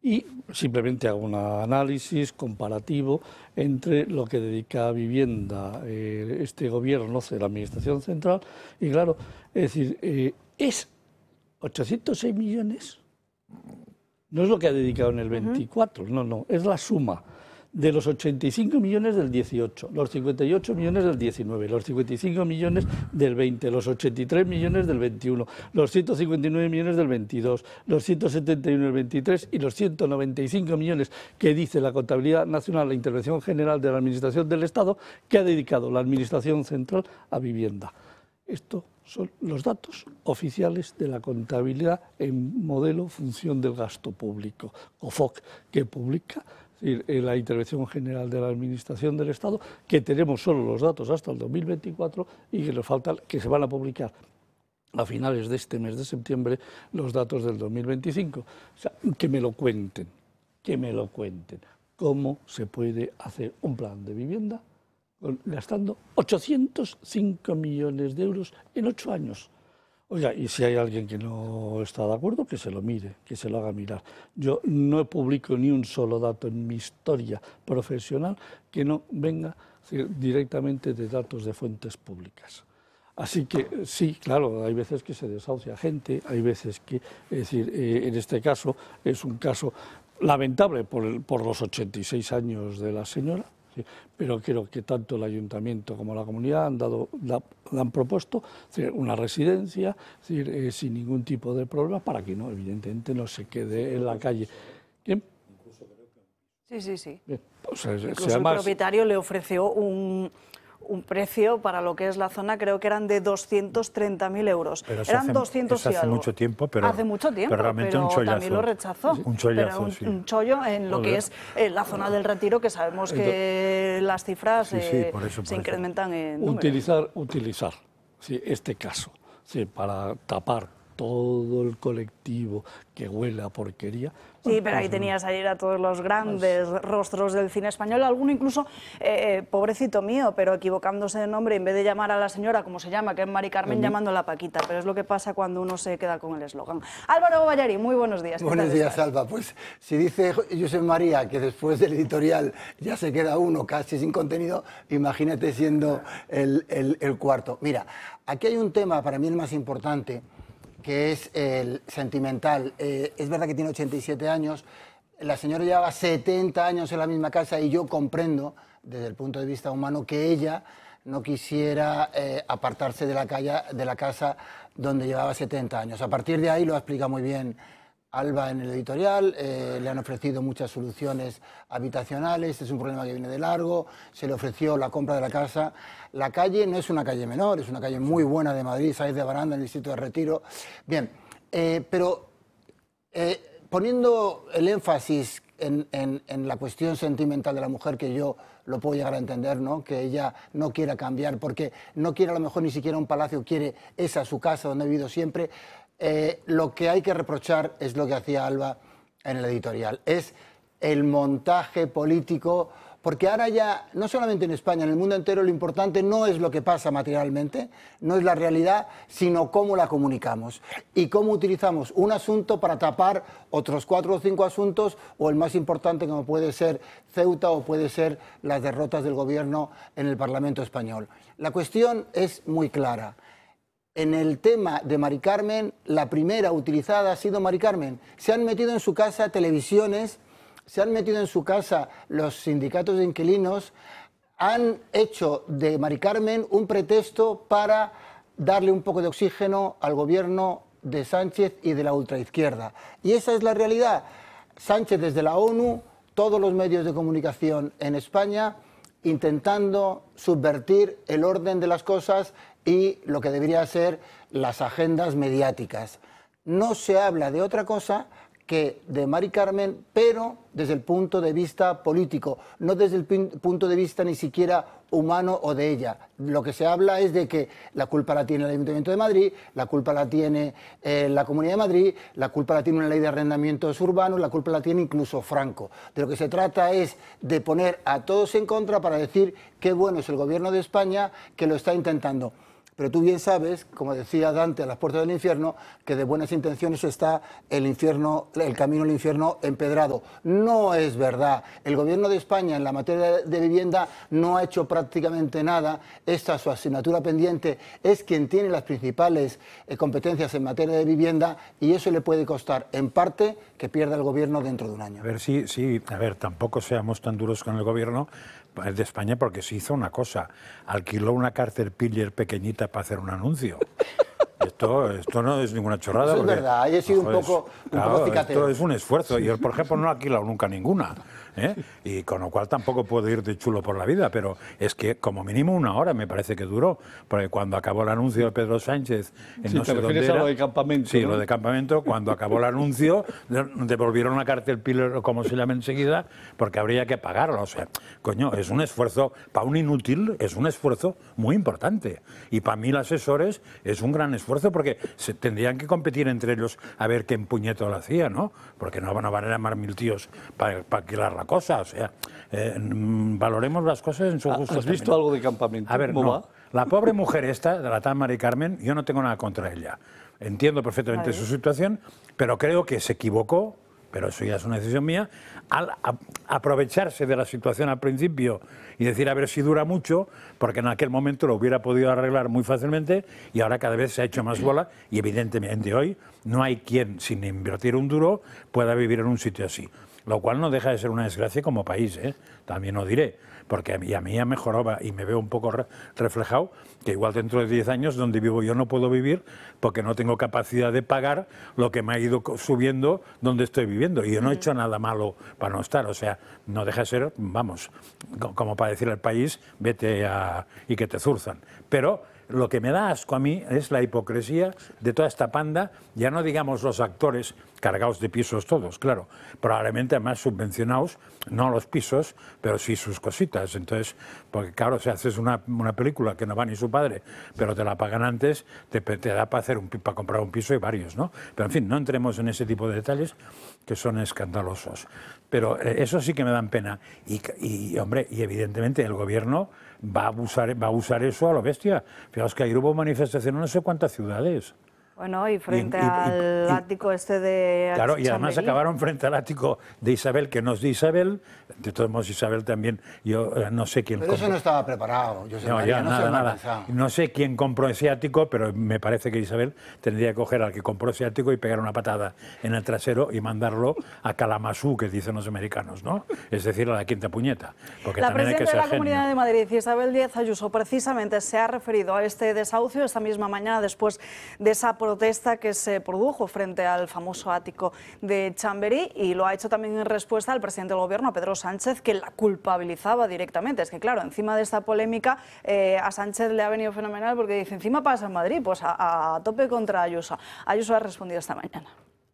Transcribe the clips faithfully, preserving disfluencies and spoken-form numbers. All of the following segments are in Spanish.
Y simplemente hago un análisis comparativo entre lo que dedica a vivienda eh, este gobierno, la Administración Central, y claro, es decir, eh, es ochocientos seis millones, no es lo que ha dedicado en el veinticuatro, no, no, es la suma de los ochenta y cinco millones del dieciocho, los cincuenta y ocho millones del diecinueve, los cincuenta y cinco millones del veinte, los ochenta y tres millones del veintiuno, los ciento cincuenta y nueve millones del veintidós, los ciento setenta y uno del veintitrés y los ciento noventa y cinco millones que dice la Contabilidad Nacional, la Intervención General de la Administración del Estado, que ha dedicado la Administración Central a vivienda. Estos son los datos oficiales de la contabilidad en modelo función del gasto público, O F O C, que publica en la Intervención General de la Administración del Estado, que tenemos solo los datos hasta el dos mil veinticuatro y que nos falta, que se van a publicar a finales de este mes de septiembre los datos del dos mil veinticinco. O sea, que me lo cuenten, que me lo cuenten. ¿Cómo se puede hacer un plan de vivienda gastando ochocientos cinco millones de euros en ocho años? Oiga, y si hay alguien que no está de acuerdo, que se lo mire, que se lo haga mirar. Yo no publico ni un solo dato en mi historia profesional que no venga directamente de datos de fuentes públicas. Así que sí, claro, hay veces que se desahucia gente, hay veces que, es decir, eh, en este caso es un caso lamentable por, el, por los ochenta y seis años de la señora. Sí, pero creo que tanto el ayuntamiento como la comunidad han, dado, la, la han propuesto una residencia decir, eh, sin ningún tipo de problema para que no, evidentemente no se quede en la calle. ¿Quién? Sí, sí, sí. Bien, o sea, Incluso sea el más... propietario le ofreció un, un precio para lo que es la zona, creo que eran de doscientos treinta mil euros. Pero eran hace, doscientos eso hace y algo. mucho tiempo, pero, hace mucho tiempo, pero realmente pero un chollazo. También lo rechazó. Un chollazo, pero un, sí. un chollo en lo Joder. que es eh, la zona del Retiro, que sabemos que las cifras Sí, sí, eh, por eso, por se eso. incrementan en números. Utilizar, utilizar sí, este caso sí, para tapar todo el colectivo que huele a porquería. Sí, Bueno, pero ahí pues, tenías ayer a todos los grandes rostros del cine español, alguno incluso, eh, pobrecito mío, pero equivocándose de nombre, en vez de llamar a la señora, como se llama, que es Mari Carmen, llamándola a Paquita, pero es lo que pasa cuando uno se queda con el eslogan. Álvaro Ballarí, muy buenos días. Buenos días, estás? Alba. Pues si dice Josep María que después del editorial ya se queda uno casi sin contenido, imagínate siendo el, el, el cuarto. Mira, aquí hay un tema para mí el más importante, que es el sentimental. Eh, es verdad que tiene ochenta y siete años, la señora llevaba setenta años en la misma casa y yo comprendo, desde el punto de vista humano, que ella no quisiera eh, apartarse de la, calle, de la casa donde llevaba setenta años. A partir de ahí, lo explica muy bien Alba en el editorial, eh, le han ofrecido muchas soluciones habitacionales, es un problema que viene de largo, se le ofreció la compra de la casa. La calle no es una calle menor, es una calle muy buena de Madrid, Sáenz de Baranda, en el distrito de Retiro. Bien, eh, pero eh, poniendo el énfasis en, en, en la cuestión sentimental de la mujer, que yo lo puedo llegar a entender, ¿no? Que ella no quiera cambiar, porque no quiere a lo mejor ni siquiera un palacio, quiere esa su casa donde ha vivido siempre. Eh, lo que hay que reprochar es lo que hacía Alba en el editorial, es el montaje político, porque ahora ya, no solamente en España, en el mundo entero, lo importante no es lo que pasa materialmente, no es la realidad, sino cómo la comunicamos y cómo utilizamos un asunto para tapar otros cuatro o cinco asuntos, o el más importante, como puede ser Ceuta o puede ser las derrotas del gobierno en el Parlamento español. La cuestión es muy clara. En el tema de Mari Carmen, la primera utilizada ha sido Mari Carmen. Se han metido en su casa televisiones, se han metido en su casa los sindicatos de inquilinos, han hecho de Mari Carmen un pretexto para darle un poco de oxígeno al gobierno de Sánchez y de la ultraizquierda. Y esa es la realidad. Sánchez desde la ONU, todos los medios de comunicación en España, intentando subvertir el orden de las cosas y lo que debería ser las agendas mediáticas. No se habla de otra cosa que de Mari Carmen, pero desde el punto de vista político, no desde el punto de vista ni siquiera humano o de ella. Lo que se habla es de que la culpa la tiene el Ayuntamiento de Madrid, la culpa la tiene eh, la Comunidad de Madrid, la culpa la tiene una ley de arrendamientos urbanos, la culpa la tiene incluso Franco. De lo que se trata es de poner a todos en contra para decir qué bueno es el gobierno de España que lo está intentando. Pero tú bien sabes, como decía Dante a las puertas del infierno, que de buenas intenciones está el infierno, el camino al infierno empedrado. No es verdad. El Gobierno de España en la materia de vivienda no ha hecho prácticamente nada. Esta su asignatura pendiente, es quien tiene las principales eh, competencias en materia de vivienda, y eso le puede costar en parte que pierda el Gobierno dentro de un año. A ver, sí, sí, a ver, tampoco seamos tan duros con el Gobierno de España, porque se hizo una cosa, alquiló una Caterpillar pequeñita para hacer un anuncio. Esto, esto no es ninguna chorrada. Eso porque, es verdad, ahí he sido joder, un poco, un claro, poco cicatero. Esto es un esfuerzo. Yo, por ejemplo, no he alquilado nunca ninguna, ¿eh? Y con lo cual tampoco puedo ir de chulo por la vida, pero es que como mínimo una hora me parece que duró, porque cuando acabó el anuncio de Pedro Sánchez, en Sí, no te sé refieres dónde a era, lo de campamento, sí, ¿no? lo de campamento, cuando acabó el anuncio, devolvieron la Caterpillar, como se llama enseguida, porque habría que pagarlo. O sea, coño, es un esfuerzo, para un inútil, es un esfuerzo muy importante. Y para mí, los asesores, es un gran esfuerzo, porque se tendrían que competir entre ellos a ver qué puñeto lo hacía, ¿no? Porque no, no van a llamar mil tíos para pa alquilar la cosa. O sea, eh, valoremos las cosas en su justo ¿Has visto término. algo de campamento? A ver, ¿Cómo no. va? La pobre mujer esta, de la tal Mari Carmen, yo no tengo nada contra ella. Entiendo perfectamente su situación, pero creo que se equivocó, pero eso ya es una decisión mía, al a, aprovecharse de la situación al principio y decir a ver si dura mucho, porque en aquel momento lo hubiera podido arreglar muy fácilmente y ahora cada vez se ha hecho más bola y evidentemente hoy no hay quien sin invertir un duro pueda vivir en un sitio así. Lo cual no deja de ser una desgracia como país, ¿eh? También lo diré, porque a mí, a mí ya mejoraba y me veo un poco re reflejado que igual dentro de diez años donde vivo yo no puedo vivir porque no tengo capacidad de pagar lo que me ha ido subiendo donde estoy viviendo. Y yo no he hecho nada malo para no estar, o sea, no deja de ser, vamos, como para decir al país, vete a, y que te zurzan. Pero lo que me da asco a mí es la hipocresía de toda esta panda, ya no digamos los actores cargados de pisos todos, claro, probablemente además subvencionados, no los pisos, pero sí sus cositas. Entonces, porque claro, si haces una, una película que no va ni su padre, pero te la pagan antes, te, te da para, hacer un, para comprar un piso y varios, ¿no? Pero en fin, no entremos en ese tipo de detalles que son escandalosos. Pero eh, eso sí que me dan pena. Y, y, hombre, y evidentemente el gobierno va a abusar, va a usar eso a lo bestia. Fijaos que ayer hubo manifestaciones en no sé cuántas ciudades. Bueno, y frente Y- y- y- al y- ático este de Claro, y además Chamberí. acabaron frente al ático de Isabel, que no es de Isabel. De todos modos, Isabel también, yo eh, no sé quién Pero eso compró. no estaba preparado, José No, María, ya, no nada, seas mal nada. pensado. No sé quién compró ese ático, pero me parece que Isabel tendría que coger al que compró ese ático y pegar una patada en el trasero y mandarlo a Kalamazoo, que dicen los americanos, ¿no? Es decir, a la quinta puñeta. Porque La también hay que presidenta de ser la Comunidad genio. de Madrid, Isabel Díaz Ayuso, precisamente se ha referido a este desahucio esta misma mañana después de esa protesta que se produjo frente al famoso ático de Chamberí, y lo ha hecho también en respuesta al presidente del Gobierno, a Pedro Sánchez, que la culpabilizaba directamente. Es que claro, encima de esta polémica eh, a Sánchez le ha venido fenomenal porque dice, encima pasa en Madrid, pues a, a tope contra Ayuso. Ayuso ha respondido esta mañana.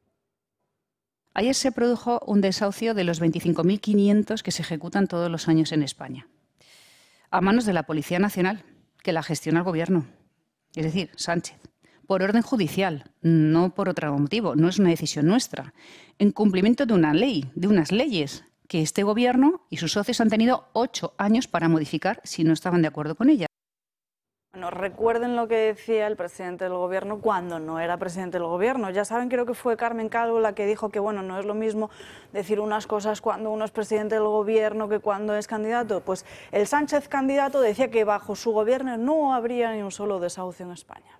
Ayer se produjo un desahucio de los veinticinco mil quinientos que se ejecutan todos los años en España, a manos de la Policía Nacional, que la gestiona el Gobierno, es decir, Sánchez, por orden judicial, no por otro motivo, no es una decisión nuestra, en cumplimiento de una ley, de unas leyes que este Gobierno y sus socios han tenido ocho años para modificar si no estaban de acuerdo con ella. Bueno, recuerden lo que decía el presidente del Gobierno cuando no era presidente del Gobierno. Ya saben, creo que fue Carmen Calvo la que dijo que bueno, no es lo mismo decir unas cosas cuando uno es presidente del Gobierno que cuando es candidato. Pues el Sánchez candidato decía que bajo su gobierno no habría ni un solo desahucio en España.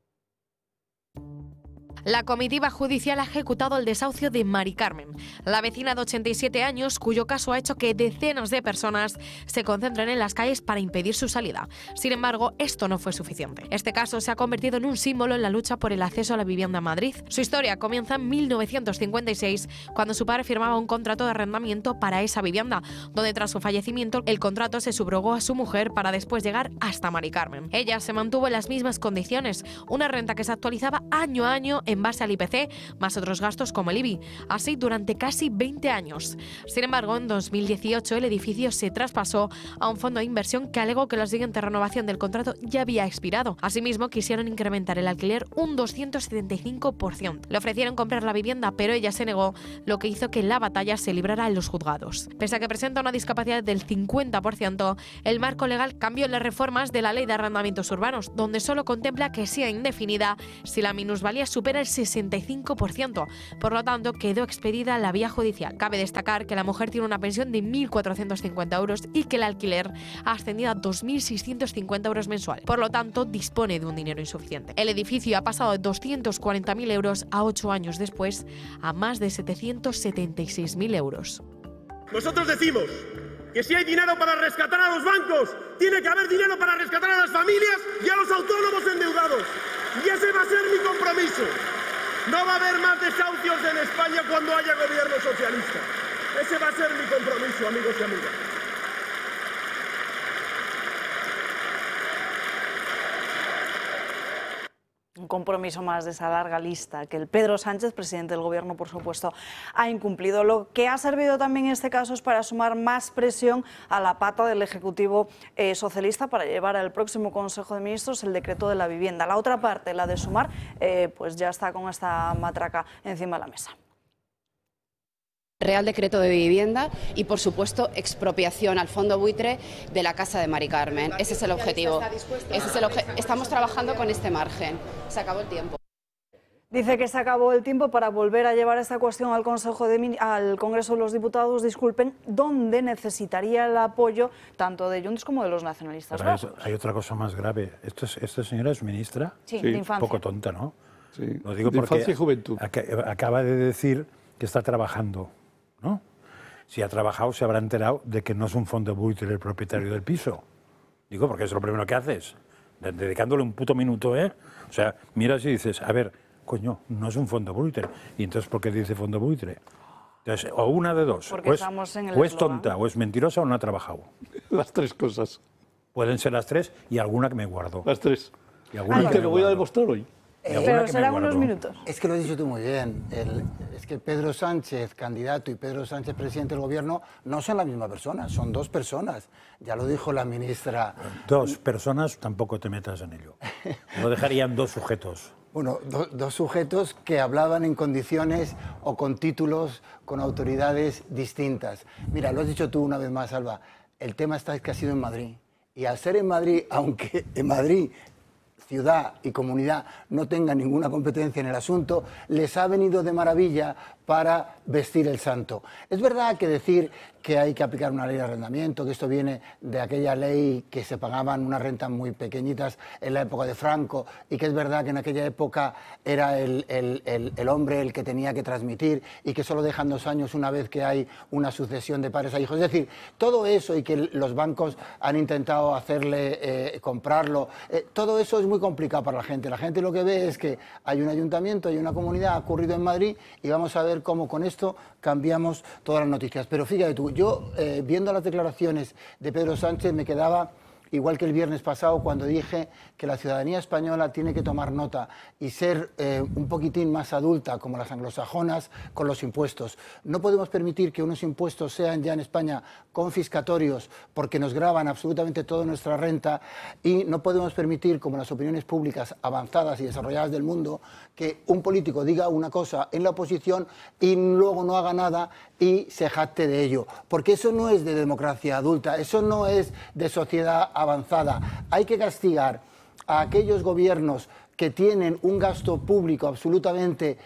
La comitiva judicial ha ejecutado el desahucio de Mari Carmen, la vecina de ochenta y siete años, cuyo caso ha hecho que decenas de personas se concentren en las calles para impedir su salida. Sin embargo, esto no fue suficiente. Este caso se ha convertido en un símbolo en la lucha por el acceso a la vivienda en Madrid. Su historia comienza en mil novecientos cincuenta y seis, cuando su padre firmaba un contrato de arrendamiento para esa vivienda, donde tras su fallecimiento el contrato se subrogó a su mujer para después llegar hasta Mari Carmen. Ella se mantuvo en las mismas condiciones, una renta que se actualizaba año a año en base al I P C, más otros gastos como el I B I, así durante casi veinte años. Sin embargo, en dos mil dieciocho el edificio se traspasó a un fondo de inversión que alegó que la siguiente renovación del contrato ya había expirado. Asimismo, quisieron incrementar el alquiler un doscientos setenta y cinco por ciento. Le ofrecieron comprar la vivienda, pero ella se negó, lo que hizo que la batalla se librara en los juzgados. Pese a que presenta una discapacidad del cincuenta por ciento, el marco legal cambió en las reformas de la Ley de Arrendamientos Urbanos, donde solo contempla que sea indefinida si la minusvalía supera el sesenta y cinco por ciento. Por lo tanto, quedó expedida la vía judicial. Cabe destacar que la mujer tiene una pensión de mil cuatrocientos cincuenta euros y que el alquiler ha ascendido a dos mil seiscientos cincuenta euros mensual. Por lo tanto, dispone de un dinero insuficiente. El edificio ha pasado de doscientos cuarenta mil euros a ocho años después a más de setecientos setenta y seis mil euros. Nosotros decimos que si hay dinero para rescatar a los bancos, tiene que haber dinero para rescatar a las familias y a los autónomos endeudados. Y ese va a ser mi compromiso. No va a haber más desahucios en España cuando haya gobierno socialista. Ese va a ser mi compromiso, amigos y amigas. Un compromiso más de esa larga lista que el Pedro Sánchez, presidente del Gobierno, por supuesto, ha incumplido. Lo que ha servido también en este caso es para sumar más presión a la pata del Ejecutivo eh, socialista para llevar al próximo Consejo de Ministros el decreto de la vivienda. La otra parte, la de Sumar, eh, pues ya está con esta matraca encima de la mesa. Real Decreto de Vivienda y, por supuesto, expropiación al fondo buitre de la casa de Mari Carmen. Ese es el objetivo. Ese es el obje- Estamos trabajando con este margen. Se acabó el tiempo. Dice que se acabó el tiempo para volver a llevar esta cuestión al Consejo de, al Congreso de los Diputados, disculpen, donde necesitaría el apoyo tanto de Junts como de los nacionalistas Pero vascos. hay otra cosa más grave. Esto es, esta señora es ministra. Sí, de infancia. Un poco tonta, ¿no? Sí, Lo digo de porque infancia y juventud. aca- acaba de decir que está trabajando, ¿no? Si ha trabajado, se habrá enterado de que no es un fondo buitre el propietario del piso. Digo, porque es lo primero que haces, de- dedicándole un puto minuto, ¿eh? O sea, miras y dices, a ver, coño, no es un fondo buitre. ¿Y entonces por qué dice fondo buitre? Entonces, o una de dos, Porque o es, estamos en el o es eslogan. tonta, o es mentirosa, o no ha trabajado. Las tres cosas. Pueden ser las tres y alguna que me guardo. Las tres. Y alguna Y que te me lo voy a guardo. demostrar hoy. Y alguna Pero que me serán guardo. unos minutos. Es que lo has dicho tú muy bien. El- es que Pedro Sánchez, candidato, y Pedro Sánchez, presidente del Gobierno, no son la misma persona, son dos personas. Ya lo dijo la ministra. Dos personas, tampoco te metas en ello. Lo dejarían dos sujetos. Bueno, do- dos sujetos que hablaban en condiciones o con títulos, con autoridades distintas. Mira, lo has dicho tú una vez más, Alba. El tema está que ha sido en Madrid. Y al ser en Madrid, aunque en Madrid ciudad y comunidad no tengan ninguna competencia en el asunto, les ha venido de maravilla para vestir el santo. Es verdad que decir que hay que aplicar una ley de arrendamiento, que esto viene de aquella ley que se pagaban unas rentas muy pequeñitas en la época de Franco, y que es verdad que en aquella época era el, el, el, el hombre el que tenía que transmitir, y que solo dejan dos años una vez que hay una sucesión de padres a hijos. Es decir, todo eso, y que los bancos han intentado hacerle eh, comprarlo, eh, todo eso es muy complicado para la gente. La gente lo que ve es que hay un ayuntamiento, hay una comunidad, ha ocurrido en Madrid, y vamos a ver cómo con esto cambiamos todas las noticias. Pero fíjate tú, yo eh, viendo las declaraciones de Pedro Sánchez me quedaba igual que el viernes pasado cuando dije que la ciudadanía española tiene que tomar nota y ser eh, un poquitín más adulta, como las anglosajonas, con los impuestos. No podemos permitir que unos impuestos sean ya en España confiscatorios porque nos gravan absolutamente toda nuestra renta, y no podemos permitir, como las opiniones públicas avanzadas y desarrolladas del mundo, que un político diga una cosa en la oposición y luego no haga nada y se jacte de ello. Porque eso no es de democracia adulta, eso no es de sociedad avanzada. Hay que castigar a aquellos gobiernos que tienen un gasto público absolutamente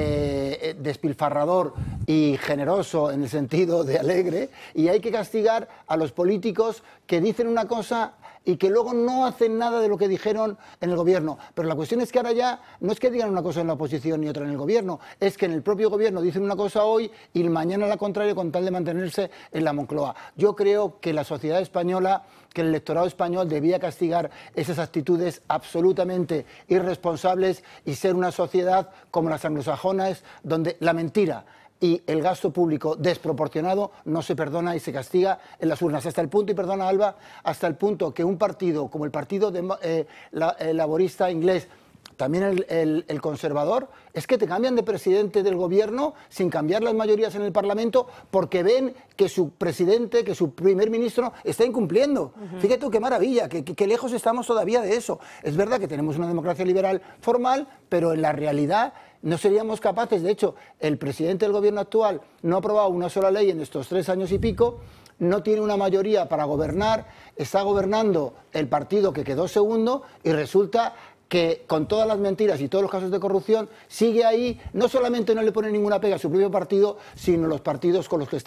eh, despilfarrador y generoso en el sentido de alegre, y hay que castigar a los políticos que dicen una cosa y que luego no hacen nada de lo que dijeron en el gobierno. Pero la cuestión es que ahora ya no es que digan una cosa en la oposición y otra en el gobierno, es que en el propio gobierno dicen una cosa hoy y mañana la contraria, con tal de mantenerse en la Moncloa. Yo creo que la sociedad española, que el electorado español debía castigar esas actitudes absolutamente irresponsables y ser una sociedad como las anglosajonas, donde la mentira y el gasto público desproporcionado no se perdona y se castiga en las urnas. Hasta el punto, y perdona Alba, hasta el punto que un partido como el Partido de, eh, la, eh, Laborista inglés también el, el, el conservador, es que te cambian de presidente del gobierno sin cambiar las mayorías en el Parlamento porque ven que su presidente, que su primer ministro está incumpliendo. Uh-huh. Fíjate tú qué maravilla, que, que, que lejos estamos todavía de eso. Es verdad que tenemos una democracia liberal formal, pero en la realidad no seríamos capaces. De hecho, el presidente del gobierno actual no ha aprobado una sola ley en estos tres años y pico, no tiene una mayoría para gobernar, está gobernando el partido que quedó segundo y resulta que con todas las mentiras y todos los casos de corrupción sigue ahí, no solamente no le pone ninguna pega a su propio partido, sino los partidos con los que está